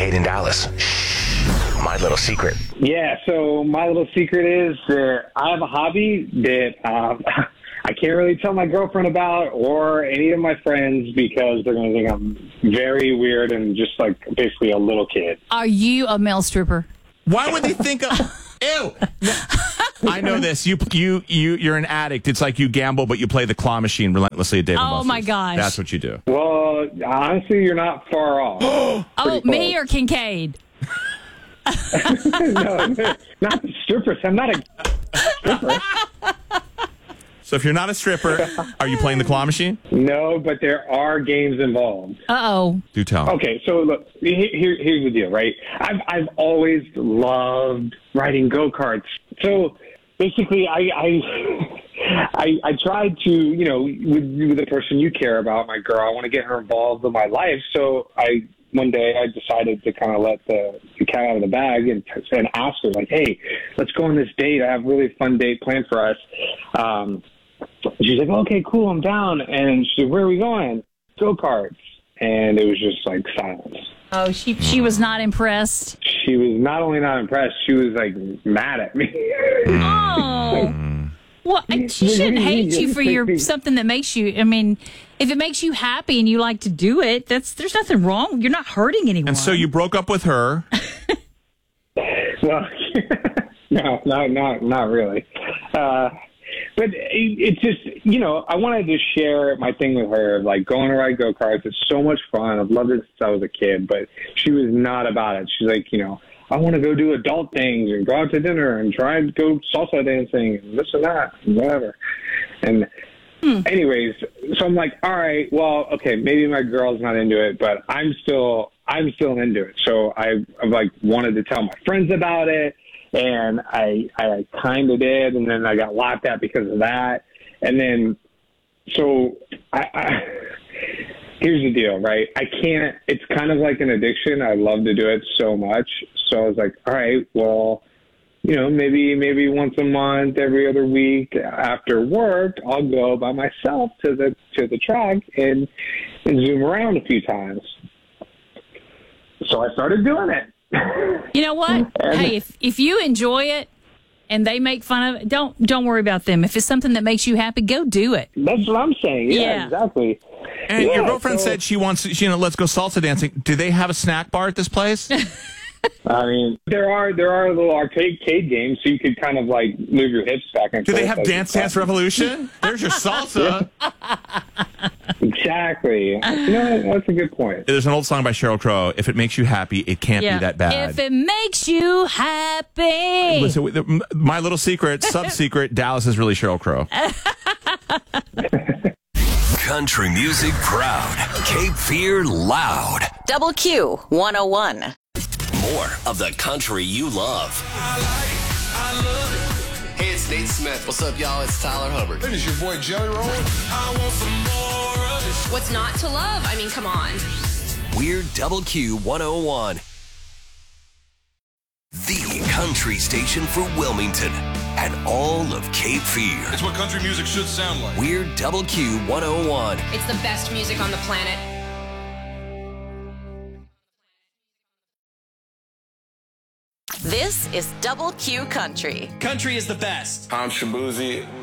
Cade and Dallas. Shh. My little secret. Yeah, so my little secret is that I have a hobby that I can't really tell my girlfriend about or any of my friends because they're going to think I'm very weird and just like basically a little kid. Are you a male stripper? Why would they think of... Ew. I know this. You're an addict. It's like you gamble, but you play the claw machine relentlessly at Dave & Oh, Buster's. my gosh. That's what you do. Well, honestly, you're not far off. Me or Kincaid? No, not the strippers. I'm not a stripper. So if you're not a stripper, are you playing the claw machine? No, but there are games involved. Uh-oh. Do tell. Okay, so look, here's the deal, right? I've always loved riding go-karts. So basically, I tried to, you know, with the person you care about, my girl, I want to get her involved in my life. So one day I decided to kind of let the cat out of the bag and ask her, like, hey, let's go on this date. I have a really fun date planned for us. She's like, okay, cool, I'm down. And she said, where are we going? Go-karts. And it was just like silence. Oh, she was not impressed. She was not only not impressed, she was like mad at me. Oh. Well, she shouldn't hate you for something that makes you, I mean, if it makes you happy and you like to do it, there's nothing wrong. You're not hurting anyone. And so you broke up with her. Well, no, not really. But it's just, you know, I wanted to share my thing with her, like going to ride go-karts. It's so much fun. I've loved it since I was a kid, but she was not about it. She's like, you know, I want to go do adult things and go out to dinner and try and go salsa dancing and this and that and whatever. And anyways, so I'm like, all right, well, okay, maybe my girl's not into it, but I'm still into it. So I like wanted to tell my friends about it. And I kind of did, and then I got laughed at because of that. And then, so here's the deal, right? I can't, it's kind of like an addiction. I love to do it so much. So I was like, all right, well, you know, maybe once a month, every other week after work, I'll go by myself to the track and zoom around a few times. So I started doing it. You know what? Hey, if you enjoy it and they make fun of it, don't worry about them. If it's something that makes you happy, go do it. That's what I'm saying. Yeah. Exactly. And your girlfriend said she wants, you know, let's go salsa dancing. Do they have a snack bar at this place? I mean, there are little arcade games, so you could kind of like move your hips back and forth. Do they have Dance Revolution? There's your salsa. Exactly. You know, that's a good point. There's an old song by Sheryl Crow. If it makes you happy, it can't be that bad. If it makes you happy. Listen, my little secret, sub-secret, Dallas is really Sheryl Crow. Country music proud. Cape Fear loud. Double Q 101. More of the country you love. Hey, it's Nate Smith. What's up, y'all? It's Tyler Hubbard. It is your boy Joey Roll. What's not to love? I mean, come on. We're Double Q 101. The country station for Wilmington and all of Cape Fear. It's what country music should sound like. We're Double Q 101. It's the best music on the planet. This is Double Q Country. Country is the best. I'm Shabuzi.